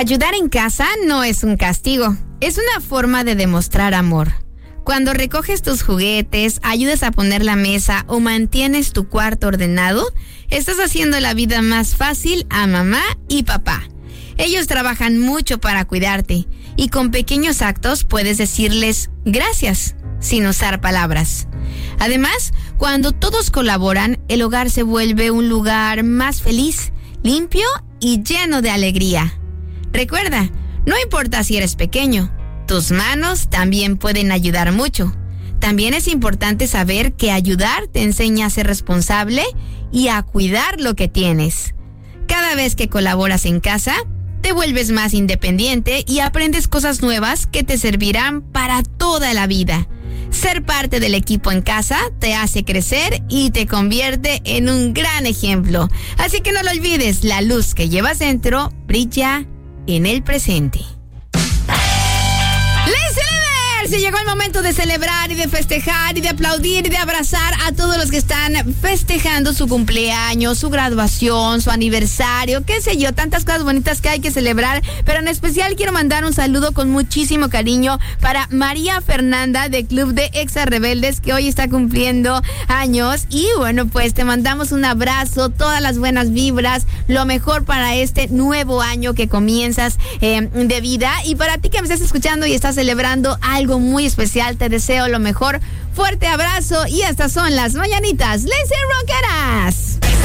Ayudar en casa no es un castigo, es una forma de demostrar amor. Cuando recoges tus juguetes, ayudas a poner la mesa o mantienes tu cuarto ordenado, estás haciendo la vida más fácil a mamá y papá. Ellos trabajan mucho para cuidarte y con pequeños actos puedes decirles gracias sin usar palabras. Además, cuando todos colaboran, el hogar se vuelve un lugar más feliz, limpio y lleno de alegría. Recuerda, no importa si eres pequeño, tus manos también pueden ayudar mucho. También es importante saber que ayudar te enseña a ser responsable y a cuidar lo que tienes. Cada vez que colaboras en casa, te vuelves más independiente y aprendes cosas nuevas que te servirán para toda la vida. Ser parte del equipo en casa te hace crecer y te convierte en un gran ejemplo. Así que no lo olvides, la luz que llevas dentro brilla en el presente. Si llegó el momento de celebrar y de festejar y de aplaudir y de abrazar a todos los que están festejando su cumpleaños, su graduación, su aniversario, qué sé yo, tantas cosas bonitas que hay que celebrar, pero en especial quiero mandar un saludo con muchísimo cariño para María Fernanda de Club de Exa Rebeldes, que hoy está cumpliendo años. Y bueno, pues te mandamos un abrazo, todas las buenas vibras, lo mejor para este nuevo año que comienzas de vida. Y para ti que me estás escuchando y estás celebrando algo muy especial, te deseo lo mejor. Fuerte abrazo y estas son las mañanitas. ¡Les Rockeras!